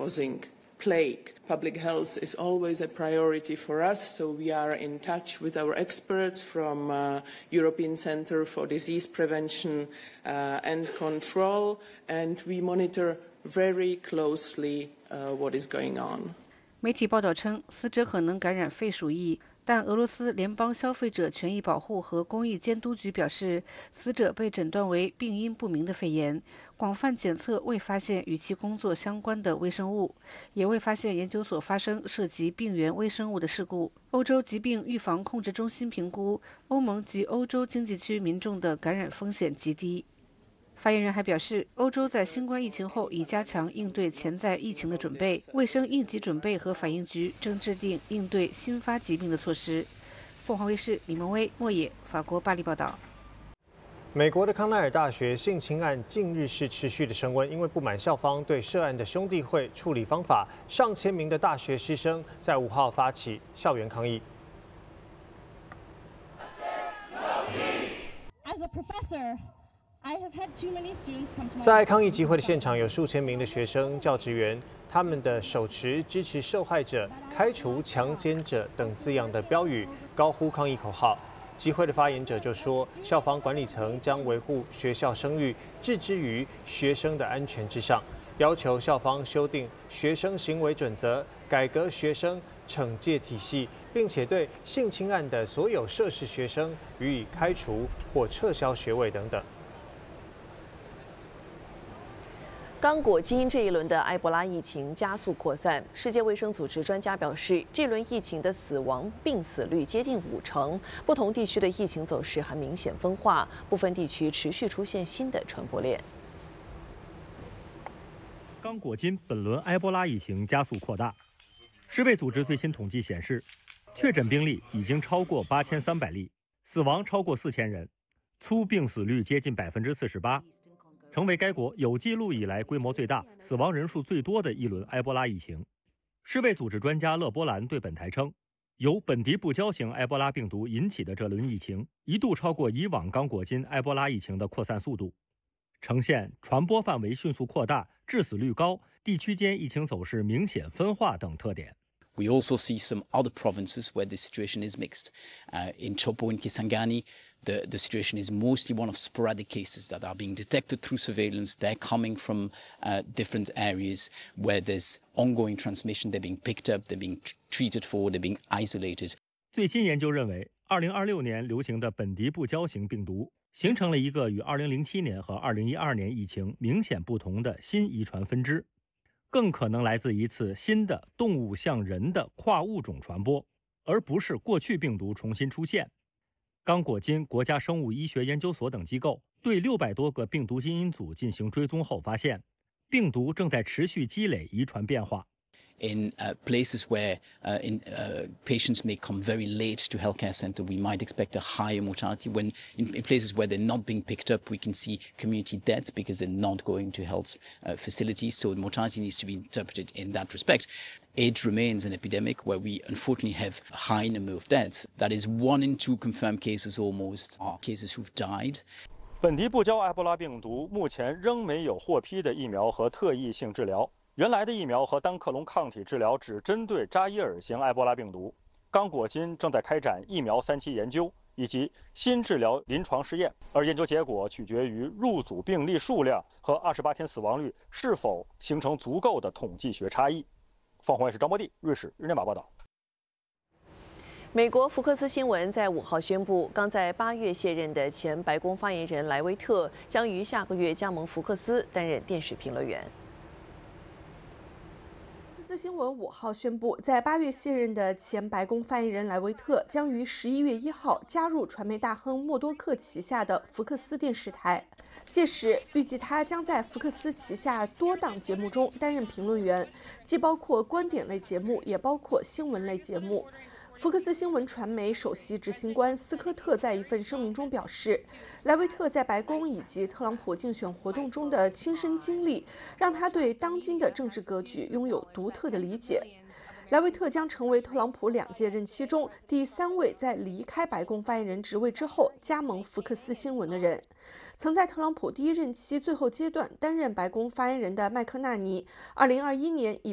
causing plague. Public health is always a priority for us, so we are in touch with our experts from European Centre for Disease Prevention and Control, and we monitor very closely what is going on. 媒体报道称，死者可能感染肺鼠疫，但俄罗斯联邦消费者权益保护和公益监督局表示，死者被诊断为病因不明的肺炎，广泛检测未发现与其工作相关的微生物，也未发现研究所发生涉及病原微生物的事故。欧洲疾病预防控制中心评估，欧盟及欧洲经济区民众的感染风险极低。发言人还表示，欧洲在新冠疫情后已加强应对潜在疫情的准备，卫生应急准备和反应局正制定应对新发疾病的措施。凤凰卫视李蒙威、莫野，法国巴黎报道。 美国的康奈尔大学性侵案近日是持续的升温，因为不满校方对涉案的兄弟会处理方法，上千名的大学师生在5号发起校园抗议。 As a professor, 在抗议集会的现场，有数千名的学生、教职员，他们的手持支持受害者、开除强奸者等字样的标语，高呼抗议口号。集会的发言者就说，校方管理层将维护学校声誉，置之于学生的安全之上，要求校方修订学生行为准则，改革学生惩戒体系，并且对性侵案的所有涉事学生予以开除或撤销学位等等。 刚果金这一轮的埃博拉疫情加速扩散，世界卫生组织专家表示，这轮疫情的死亡病死率接近50%，不同地区的疫情走势还明显分化，部分地区持续出现新的传播链。 刚果金本轮埃博拉疫情加速扩大，世卫组织最新统计显示，确诊病例已经超过8300例，死亡超过4000人，粗病死率接近48%。成为该国有记录以来规模最大、死亡人数最多的一轮埃博拉疫情。世卫组织专家勒波兰对本台称，由本迪布胶型埃博拉病毒引起的这轮疫情，一度超过以往刚果金埃博拉疫情的扩散速度，呈现传播范围迅速扩大、致死率高、地区间疫情走势明显分化等特点。 We also see some other provinces where the situation is mixed. In Chopo and Kisangani, the situation is mostly one of sporadic cases that are being detected through surveillance. They're coming from different areas where there's ongoing transmission. They're being picked up, they're being treated for, they're being isolated. 最新研究认为，2026年流行的本迪布胶型病毒形成了一个与2007年和2012年疫情明显不同的新遗传分支。更可能来自一次新的动物向人的跨物种传播，而不是过去病毒重新出现。刚果金国家生物医学研究所等机构对600多个病毒基因组进行追踪后发现，病毒正在持续积累遗传变化。 In places where patients may come very late to healthcare center, we might expect a higher mortality. When in places where they're not being picked up, we can see community deaths because they're not going to health facilities. So mortality needs to be interpreted in that respect. It remains an epidemic where we unfortunately have a high number of deaths. That is 1 in 2 confirmed cases almost are cases who've died. 本迪布胶埃博拉病毒目前仍没有获批的疫苗和特异性治疗。原来的疫苗和单克隆抗体治疗只针对扎伊尔型埃博拉病毒。刚果金正在开展疫苗3期研究以及新治疗临床试验，而研究结果取决于入组病例数量和28天死亡率是否形成足够的统计学差异。凤凰卫视张博地，瑞士日内瓦报道。 美国福克斯新闻在5号宣布，刚在8月卸任的前白宫发言人莱维特将于下个月加盟福克斯担任电视评论员。 福克斯新闻5号宣布，在8月卸任的前白宫发言人莱维特将于11月1号加入传媒大亨默多克旗下的福克斯电视台。届时，预计他将在福克斯旗下多档节目中担任评论员，既包括观点类节目，也包括新闻类节目。福克斯新闻传媒首席执行官斯科特在一份声明中表示，莱维特在白宫以及特朗普竞选活动中的亲身经历，让他对当今的政治格局拥有独特的理解。莱维特将成为特朗普2届任期中第3位在离开白宫发言人职位之后加盟福克斯新闻的人。曾在特朗普第1任期最后阶段担任白宫发言人的麦克纳尼，2021年以